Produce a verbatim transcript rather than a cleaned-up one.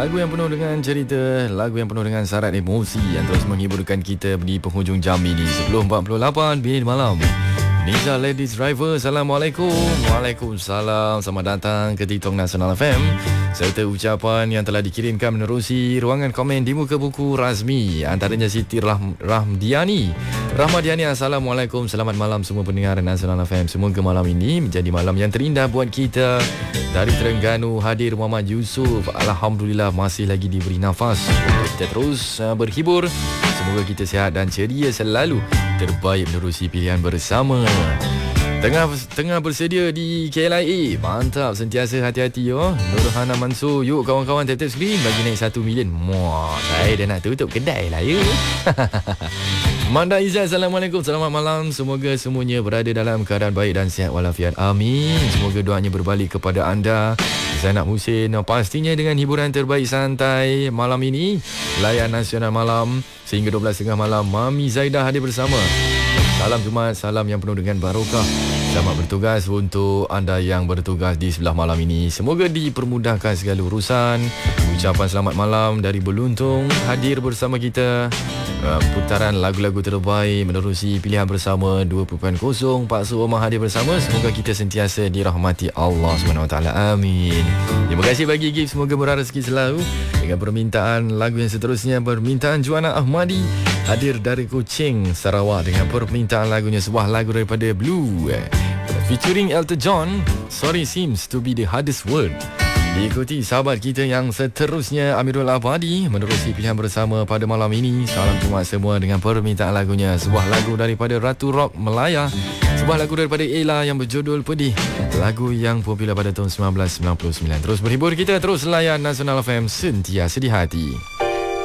Lagu yang penuh dengan cerita, lagu yang penuh dengan syarat emosi yang terus menghiburkan kita di penghujung jam ini. Sepuluh empat puluh lapan Bin Malam. Niza Ladies Driver, Assalamualaikum. Waalaikumsalam. Selamat datang ke TikTok Nasional F M. Serta ucapan yang telah dikirimkan menerusi ruangan komen di muka buku rasmi. Antaranya Siti Rahm- Rahmadiani. Rahmadiani, Assalamualaikum. Selamat malam semua pendengar Nasional F M. Semoga malam ini menjadi malam yang terindah buat kita. Dari Terengganu hadir Muhammad Yusuf. Alhamdulillah masih lagi diberi nafas untuk kita terus uh, berhibur. Semoga kita sihat dan ceria selalu. Terbaik menerusi pilihan bersama. Tengah tengah bersedia di K L I A. Mantap, sentiasa hati-hati yo. Nurhana Mansur, yuk kawan-kawan tap-tap screen bagi naik satu million. Muah, saya dah nak tutup kedai lah ya. Manda Izzat, Assalamualaikum. Selamat malam. Semoga semuanya berada dalam keadaan baik dan sihat walafiat. Amin. Semoga doanya berbalik kepada anda. Zainab Husin, pastinya dengan hiburan terbaik santai malam ini. Layan Nasional Malam sehingga dua belas tiga puluh malam. Mami Zaidah hadir bersama. Salam Jumaat, salam yang penuh dengan barokah. Selamat bertugas untuk anda yang bertugas di sebelah malam ini. Semoga dipermudahkan segala urusan. Ucapan selamat malam dari Beluntung hadir bersama kita. Putaran lagu-lagu terbaik menerusi pilihan bersama dua titik kosong. Pak Su Omar hadir bersama. Semoga kita sentiasa dirahmati Allah subhanahu wa taala. Amin. Terima kasih bagi gift. Semoga murah rezeki selalu. Dengan permintaan lagu yang seterusnya, permintaan Juana Ahmadi hadir dari Kuching, Sarawak dengan permintaan lagunya, sebuah lagu daripada Blue featuring Elton John. Sorry seems to be the hardest word. Diikuti sahabat kita yang seterusnya, Amirul Abadi menerusi pilihan bersama pada malam ini. Salam Jumaat semua dengan permintaan lagunya, sebuah lagu daripada Ratu Rock Melaya, sebuah lagu daripada Ella yang berjudul Pedih, lagu yang popular pada tahun sembilan belas sembilan puluh sembilan. Terus berhibur kita, terus layan Nasional F M, sentiasa di hati.